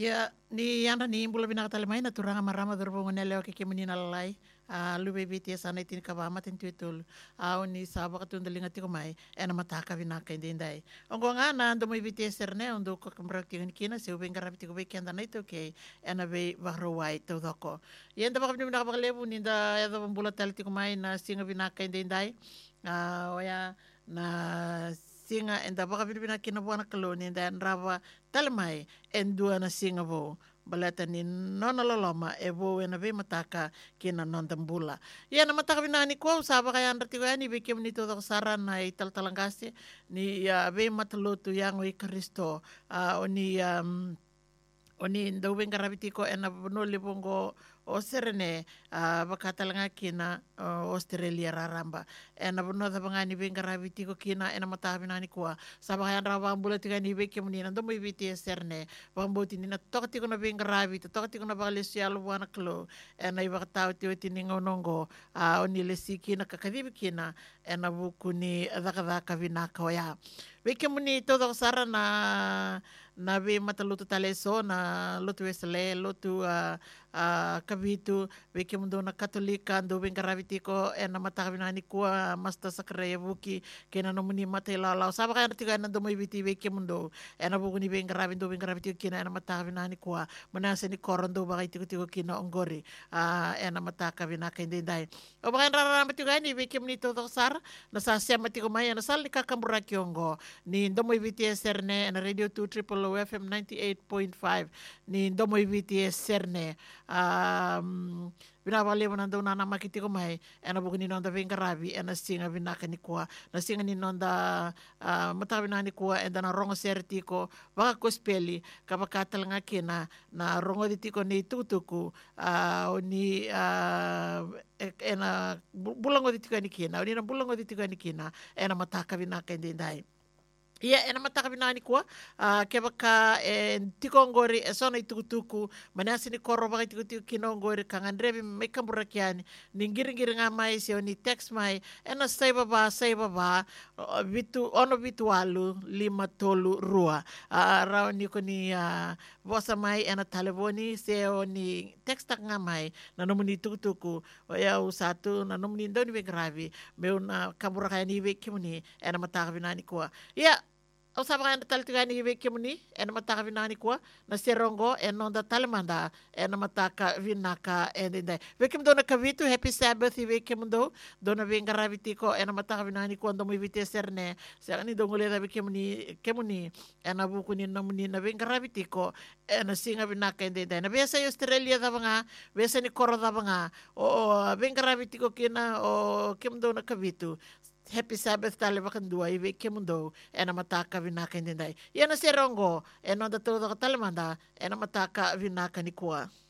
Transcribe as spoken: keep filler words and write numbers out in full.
Ya, ni yana ni imbula bina katali mai na turanga marama dorbo ngonele o kike munina lalai. A lube biti sana itin kabama tin tuitul. A ni saba katun dalinga tiko mai ena mataka bina ka indai. Ongo ngana ando mai biti serne ondo ko kambrak tingan kina se ubeng garab tiko be kenda na ito ke ena be bahro wai to doko. Yenda bakap ni bina kapakalebu ninda edo bambula tali tiko mai na singa bina ka indai. A oya na singa enda baka bina kina buana kaloni enda rava talemai endua na singa vo baleta ni nona loloma e vo ena ve mataka kina nondambula ia na mataka bina ni ko saba kaya andar tigo ni be kem ni todo saran na ital talangasi ni ya ve matalotu yang i Kristo a oni um, oni ndau venga rabitiko ena no libongo o serene a bakatalanga kina o Australia raramba ena bono da bangani venga rabitiko kina ena mata binani kwa saba kaya raba ambula tiga ni beke munina ndo mo ibiti serne bamboti ni na tokti ko na venga rabito tokti ko na bagalesi alu wana klo ena iba tau tio tiningo nongo a oni lesi kina kakadibi kina ena buku ni adakadaka vinaka ya beke muni todo sara na na be mata lutu taleso na lutu esle lutu a uh, kabitu beke mundo na katolika ndo benga rabitiko e na mata binani kua masta sakre buki kena no muni mata la la saba ka tiga na ndo mo biti beke mundo e na buku ni benga rabindo benga rabitiko kena na mata binani kua mana se ni korondo ba tiko tiko kina ongori a uh, e na mata ka binaka indai o ba rara matiga ni beke muni todo sar na sa sia matiko mai na sal ka kambura kiongo ni ndo mo biti serne na radio two triple O F M ninety-eight point five ni ndo mo biti serne um, bina wale wana ndo na makiti ko mai ena buku ni nonda venga rabi ena singa bina ka ni kuwa na singa ni nonda uh, mata bina ni kuwa enda na rongo sertiko baka kospeli kabakatal nga kina na rongo ditiko ni tutuku uh, ni uh, ena bulango ditiko ni kina ni na bulango ditiko ni kina ena mata ka bina ka ndai. Ia ena mataka binani kuwa uh, ke baka e tikongori e sona i tukutuku manasi ni koro baka tikutuku kinongori kangandrebi me kambura kiani ni ngiri-ngiri nga mai se ni text mai ena sai baba sai baba uh, bitu ono bitu alu lima tolu rua uh, rao ni ko ni uh, bosa mai ena taleboni se ni text tak nga mai na nomu ni tukutuku o ya usatu na nomu ni ndoni be gravi me una kambura kaya ni be kimuni ena mataka binani kuwa ia o saba kan tal tiga ni be kemuni en mataka vinani kwa na serongo en onda talemanda en mataka vinaka en dai be kem dona kavitu happy sabbath be kem do dona be ngaraviti ko en mataka vinani kwa ndo mo vite serne se ani do ngole be kemuni kemuni en abuku ni namuni na be ngaraviti ko en singa vinaka en dai na be sa Australia da banga be sa ni koro da banga o be ngaraviti ko kina o kem dona kavitu Happy Sabbath tale bakan dua ibe kemundo ena mataka vinaka indai. Ia na serongo ena da todo talemanda ena mataka vinaka ni kua.